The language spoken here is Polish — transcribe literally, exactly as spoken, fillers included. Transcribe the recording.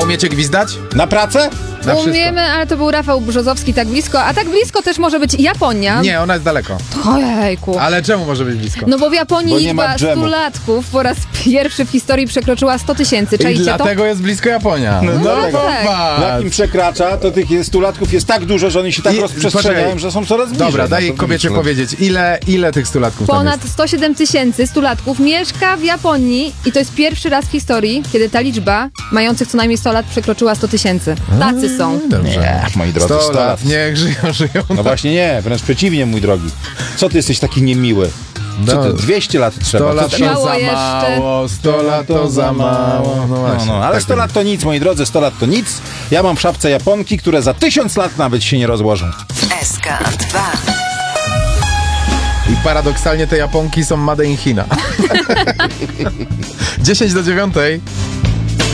umiecie gwizdać? Na pracę? Na wszystko. Umiemy, ale to był Rafał Brzozowski tak blisko, a tak blisko też może być Japonia. Nie, ona jest daleko. Ojejku. Ale czemu może być blisko? No bo w Japonii Bo nie ma liczba dżemu. stulatków po raz pierwszy w historii przekroczyła sto tysięcy. I Czajcie to? dlatego jest blisko Japonia. No, No, dlatego. popatrz. Jak im przekracza, to tych stulatków jest tak dużo, że oni się tak I- rozprzestrzeniają, poczekaj. że są coraz bliżej. Dobra, No daj to kobiecie widzisz, no. powiedzieć, ile, ile tych stulatków tam Ponad jest? sto siedem tysięcy stulatków mieszka w Japonii i to jest pierwszy raz w historii, kiedy ta liczba mających co najmniej sto lat przekroczyła sto tysięcy. Tacy są. Dobrze. Nie, moi drodzy, sto sto lat, lat. niech żyją, żyją. No właśnie nie, wręcz przeciwnie, mój drogi. Co ty jesteś taki niemiły? Co ty, No. dwieście lat trzeba. sto To lat to trzeba- Mało za jeszcze. mało, sto lat to za mało. No No, właśnie. no, ale tak sto to lat to nic, moi drodzy, sto lat to nic. Ja mam w szapce Japonki, które za tysiąc lat nawet się nie rozłożą. S K dwa. I paradoksalnie te Japonki są made in China. dziesięć do dziewiątej.